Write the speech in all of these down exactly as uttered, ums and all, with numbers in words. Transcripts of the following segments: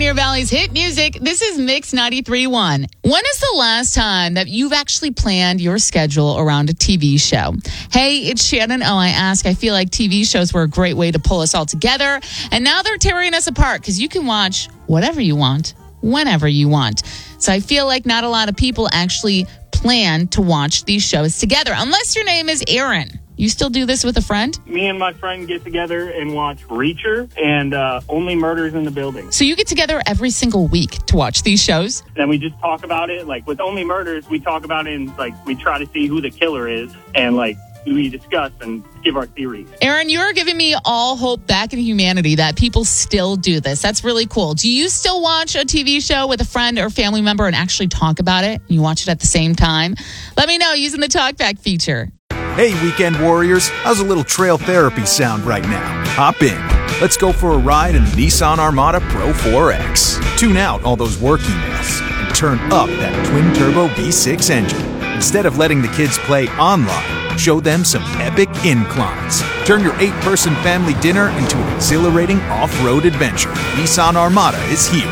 Pioneer Valley's hit music. This is Mix ninety-three point one. When is the last time that you've actually planned your schedule around a T V show? Hey, it's Shannon O. I ask. I feel like T V shows were a great way to pull us all together, and now they're tearing us apart because you can watch whatever you want, whenever you want. So I feel like not a lot of people actually plan to watch these shows together, unless your name is Aaron. You still do this with a friend? Me and my friend get together and watch Reacher and uh, Only Murders in the Building. So you get together every single week to watch these shows? Then we just talk about it. Like with Only Murders, we talk about it and like we try to see who the killer is and like we discuss and give our theories. Aaron, you're giving me all hope back in humanity that people still do this. That's really cool. Do you still watch a T V show with a friend or family member and actually talk about it? You watch it at the same time? Let me know using the TalkBack feature. Hey, weekend warriors, how's a little trail therapy sound right now? Hop in. Let's go for a ride in the Nissan Armada Pro four X. Tune out all those work emails and turn up that twin-turbo V six engine. Instead of letting the kids play online, show them some epic inclines. Turn your eight-person family dinner into an exhilarating off-road adventure. Nissan Armada is here.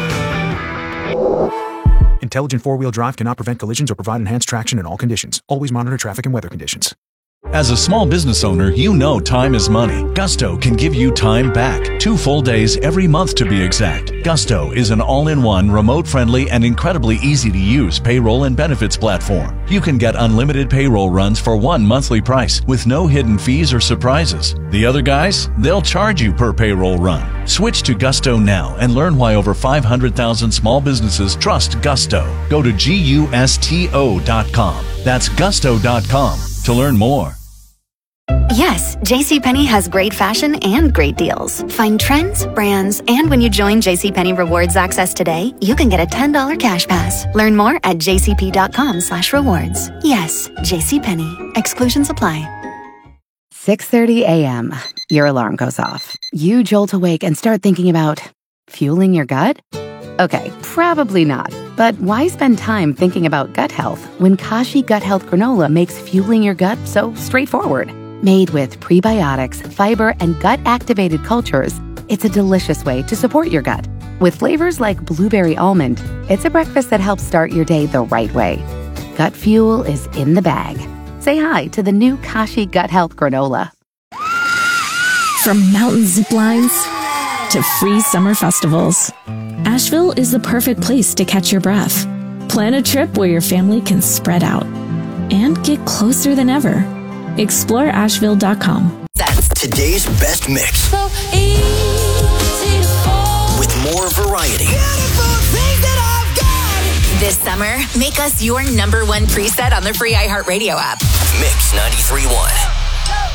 Intelligent four-wheel drive cannot prevent collisions or provide enhanced traction in all conditions. Always monitor traffic and weather conditions. As a small business owner, you know time is money. Gusto can give you time back. Two full days every month to be exact. Gusto is an all-in-one, remote-friendly, and incredibly easy-to-use payroll and benefits platform. You can get unlimited payroll runs for one monthly price with no hidden fees or surprises. The other guys, they'll charge you per payroll run. Switch to Gusto now and learn why over five hundred thousand small businesses trust Gusto. Go to gusto dot com. That's gusto dot com to learn more. Yes, JCPenney has great fashion and great deals. Find trends, brands, and when you join JCPenney Rewards Access today, you can get a ten dollars cash pass. Learn more at jcp.com slash rewards. Yes, JCPenney. Exclusions apply. six thirty a.m. Your alarm goes off. You jolt awake and start thinking about fueling your gut? Okay, probably not. But why spend time thinking about gut health when Kashi Gut Health Granola makes fueling your gut so straightforward? Made with prebiotics, fiber, and gut-activated cultures, it's a delicious way to support your gut. With flavors like blueberry almond, it's a breakfast that helps start your day the right way. Gut fuel is in the bag. Say hi to the new Kashi Gut Health Granola. From mountain zip lines to free summer festivals, Asheville is the perfect place to catch your breath. Plan a trip where your family can spread out and get closer than ever. Explore Asheville dot com. That's today's best mix. So easy to fall. With more variety. This summer, make us your number one preset on the free iHeartRadio app. Mix ninety-three point one.